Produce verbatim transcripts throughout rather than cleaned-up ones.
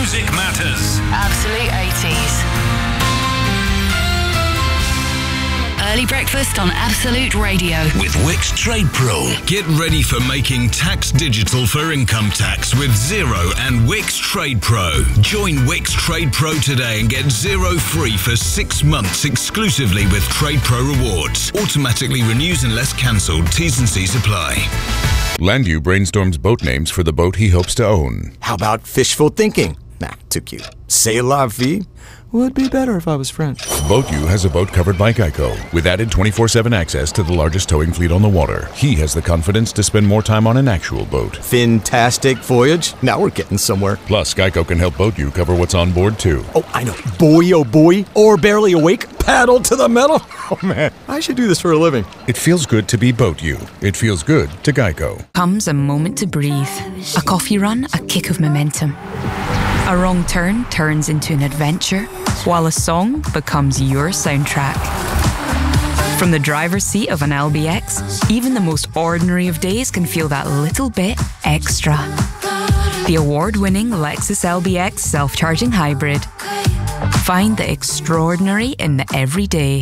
music matters. Absolute eighties. Early breakfast on Absolute Radio. With Wix Trade Pro. Get ready for making tax digital for income tax with Zero and Wix Trade Pro. Join Wix Trade Pro today and get Zero free for six months exclusively with Trade Pro Rewards. Automatically renews unless cancelled. T's and C's apply. Landu brainstorms boat names for the boat he hopes to own. How about fishful thinking? Nah, too cute. C'est la vie? Would be better if I was French. BoatU has a boat covered by Geico. With added twenty-four seven access to the largest towing fleet on the water, he has the confidence to spend more time on an actual boat. Fantastic voyage. Now we're getting somewhere. Plus, Geico can help BoatU cover what's on board, too. Oh, I know. Boy, oh boy. Or barely awake. Paddle to the metal. Oh, man. I should do this for a living. It feels good to be BoatU. It feels good to Geico. Comes a moment to breathe. A coffee run, a kick of momentum. A wrong turn turns into an adventure, while a song becomes your soundtrack. From the driver's seat of an L B X, even the most ordinary of days can feel that little bit extra. The award-winning Lexus L B X self-charging hybrid. Find the extraordinary in the everyday.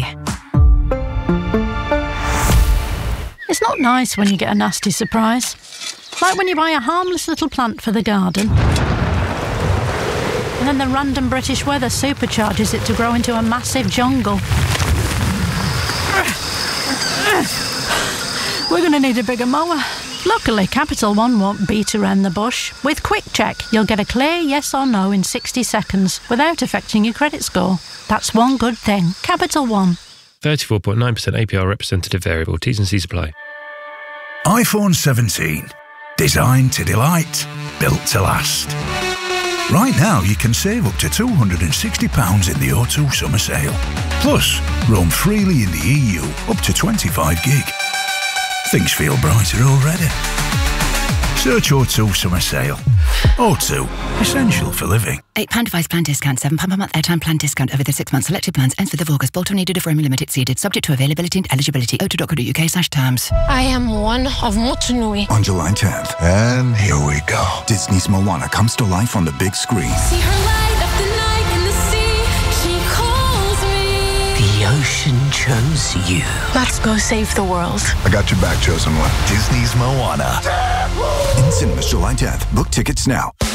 It's not nice when you get a nasty surprise. Like when you buy a harmless little plant for the garden, and then the random British weather supercharges it to grow into a massive jungle. We're going to need a bigger mower. Luckily, Capital One won't beat around the bush. With Quick Check, you'll get a clear yes or no in sixty seconds without affecting your credit score. That's one good thing. Capital One. thirty-four point nine percent A P R representative variable. T's and C's apply. iPhone seventeen. Designed to delight. Built to last. Right now, you can save up to two hundred sixty pounds in the O two summer sale. Plus, roam freely in the E U up to twenty-five gig. Things feel brighter already. Search O two summer sale. O two, essential for living. eight pound device plan discount, seven pound per month airtime plan discount over the six months. Selected plans ends fifth of August. Bolt-on needed if roaming limit exceeded. Subject to availability and eligibility. o two dot co dot uk slash terms. I am one of Motunui. On July tenth. And here we go. Disney's Moana comes to life on the big screen. See her light up the night in the sea. She calls me. The ocean chose you. Let's go save the world. I got your back, chosen one. Disney's Moana. In cinemas July tenth. Book tickets now.